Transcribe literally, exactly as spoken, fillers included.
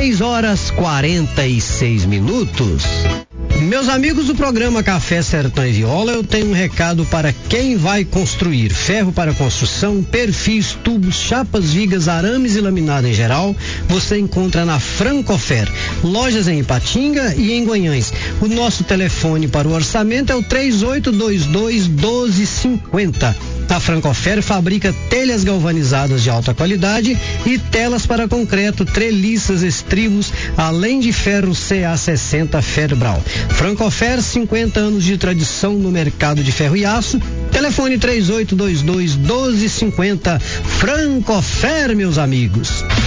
seis horas quarenta e seis minutos. Meus amigos do programa Café Sertão e Viola, eu tenho um recado para quem vai construir: ferro para construção, perfis, tubos, chapas, vigas, arames e laminado em geral, você encontra na Francofer. Lojas em Ipatinga e em Guanhães. O nosso telefone para o orçamento é o três oito dois dois, um dois cinco zero. A Francofer fabrica telhas galvanizadas de alta qualidade e telas para concreto, treliças, estribos, além de ferro C A sessenta Ferbral. Francofer, cinquenta anos de tradição no mercado de ferro e aço. Telefone três oito dois dois, um dois cinco zero. Francofer, meus amigos.